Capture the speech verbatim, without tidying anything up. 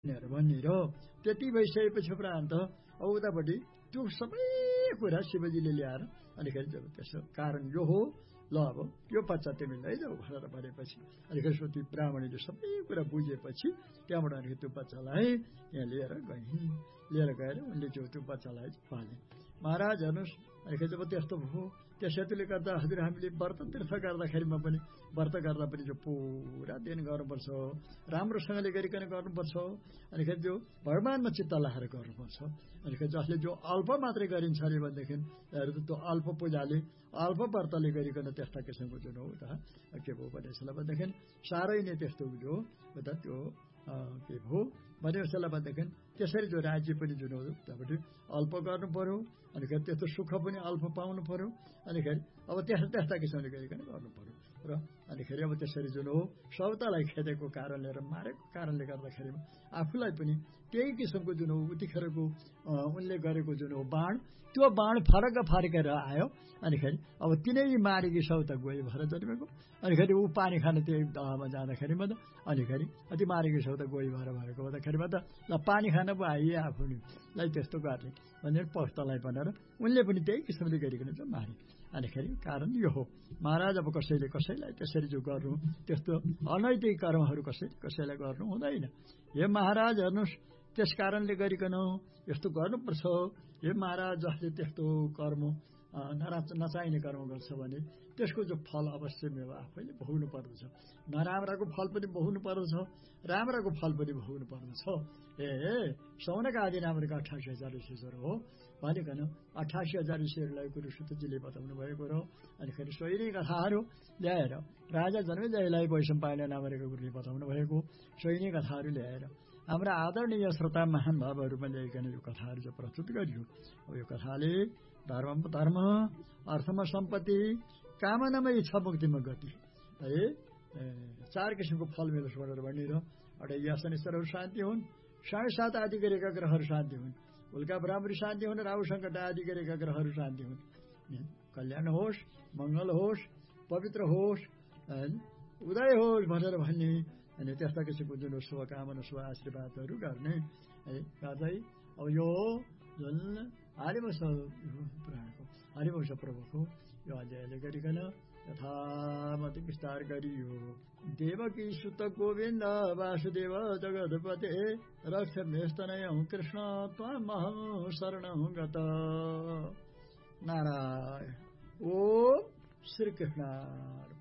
भन्ने र त्यति भइसकेपछि प्रान्त अब उतापट्टि त्यो सबै कुरा शिवजीले ल्याएर अनिखेरि जब त्यसो कारण यो हो ल अब यो बच्चा तिमी लैजाऊ भनेर भनेपछि अनिखेरि ती ब्राह्मणीले सबै कुरा बुझेपछि त्यहाँबाट अनिखेरि त्यो बच्चालाई यहाँ लिएर गइन् लिएर गएर उनले जो त्यो बच्चालाई पाले महाराज हेर्नुहोस् अनिखेरि जब त्यस्तो भयो त्यस हेतुले गर्दा हजुर हामीले व्रत तीर्थ गर्दाखेरिमा पनि व्रत गर्दा पनि जो पुरा दिन गर्नुपर्छ राम्रोसँगले गरिकन गर्नुपर्छ अनिखेरि जो भगवानमा चित्त लाएर गर्नुपर्छ अनिखेरि जसले जो अल्प मात्रै गरिन्छ अरे भनेदेखि त्यो अल्प पूजाले अल्प व्रतले गरिकन त्यस्ता किसिमको जुन हो त के भयो भनेपछि भनेदेखि साह्रै नै त्यस्तो जो त्यो के भयो भनेपछि भनेदेखि त्यसरी जो राज्य पनि जुन हो त्यहाँबाट अल्प गर्नु पर्यो अनिखेरि त्यस्तो सुख पनि अल्प पाउनु पर्यो अनिखेरि अब त्यस्ता त्यस्ता किसिमले गरिकन गर्नु पर्यो र अनिखेरि अब त्यसरी जुन हो सौतालाई खेदेको कारणले र मारेको कारणले गर्दाखेरिमा आफूलाई पनि त्यही किसिमको जुन हो उतिखेरको उनले गरेको जुन हो बाण त्यो बाण फरक फर्केर आयो अनिखेरि अब तिनै मारेकी सौता गयो भएर जन्मेको अनिखेरि ऊ पानी खान त्यही दहमा जाँदाखेरिमा त अनिखेरि अति मारेकी सौता गयो भएर भएको हुँदाखेरिमा त ल पानी खान पो आइए आफूलाई त्यस्तो गर्ने भनेर पस्तलाई भनेर उनले पनि त्यही किसिमले गरिकन चाहिँ मारे अनिखेरि कारण यो हो महाराज अब कसैले कसैलाई त्यसरी जो गर्नु त्यस्तो अनैतिक कर्महरू कसैले कसैलाई गर्नु हुँदैन हे महाराज हेर्नुहोस् त्यस कारणले गरिकन यस्तो गर्नुपर्छ हे महाराज जसले त्यस्तो कर्म नचाहिने कर्म गर्छ भने त्यसको जो फल अवश्य मेरो आफैले भोग्नु पर्दछ नराम्राको फल पनि भोग्नु पर्दछ राम्राको फल पनि भोग्नु पर्दछ ए सौनक आदि नामको अठासी हजार ऋषिहरू हो भनिकन अठासी हजार ऋषिहरूलाई गुरु सुतजीले बताउनु भएको र अनिखेरि सोही कथाहरू ल्याएर राजा जन्मेजयलाई वैशम्पायन नामको गुरुले बताउनु भएको सोही कथाहरू ल्याएर हाम्रा आदरणीय श्रोता महान भावहरूमा ल्याइकन यो कथाहरू जो प्रस्तुत गरियो अब यो कथाले धर्म धर्म अर्थमा सम्पत्ति कामनामा इच्छा मुक्तिमा गति है चार किसिमको फल मिलोस् भनेर भनेर एउटा यासनेश्वरहरू शान्ति हुन् साढे सात आदि गरेका ग्रहहरू शान्ति हुन् उल्का ब्राह्मणी शान्ति हुन् राहु सङ्कट आदि गरेका ग्रहहरू शान्ति हुन् कल्याण होस् मङ्गल होस् पवित्र होस् उदय होस् भनेर भन्ने अनि त्यस्ता किसिमको जुन शुभकामना शुभ आशीर्वादहरू गर्ने है गर्दै अब यो जुन हरिवंश पुराणको हरिवंश प्रभुको यो अध्यायले गरिकन यथामति विस्तार गरियो देवकी सुत गोविन्द वासुदेव जगदपते रक्षमेस्तनयं कृष्ण त्वामहं शरणं गत नारायण ओम श्री कृष्ण।